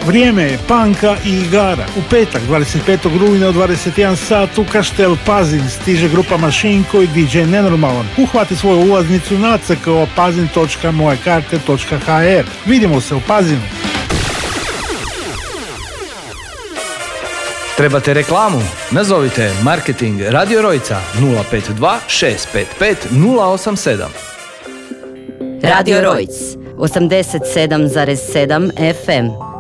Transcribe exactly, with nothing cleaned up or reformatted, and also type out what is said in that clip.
Vrijeme je panka i igara. U petak, dvadeset petog rujna u dvadeset jedan sat u Kaštel Pazin stiže grupa Mašinko i D J Nenormalan. Uhvati svoju ulaznicu na c k o pazin točka moje karte točka h r. Vidimo se u Pazinu. Trebate reklamu? Nazovite Marketing Radio Rojca nula pet dva šest pet pet nula osam sedam. Radio Rojc osamdeset sedam zarez sedam F M.